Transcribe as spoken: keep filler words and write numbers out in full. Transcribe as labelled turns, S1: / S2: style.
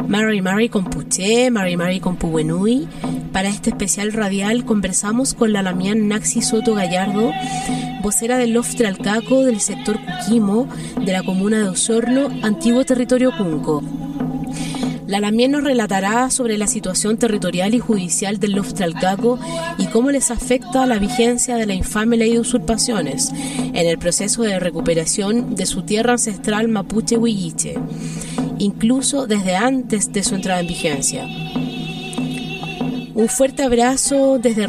S1: Mari Mari Compuché, Mari Mari Compuwenui. Para este especial radial conversamos con la Lamián Naxi Soto Gallardo, vocera del Lof Tralcaco del sector Cuquimo de la comuna de Osorno, antiguo territorio Cunco. La Lamián nos relatará sobre la situación territorial y judicial del Lof Tralcaco y cómo les afecta la vigencia de la infame ley de usurpaciones en el proceso de recuperación de su tierra ancestral mapuche huilliche, incluso desde antes de su entrada en vigencia. Un fuerte abrazo desde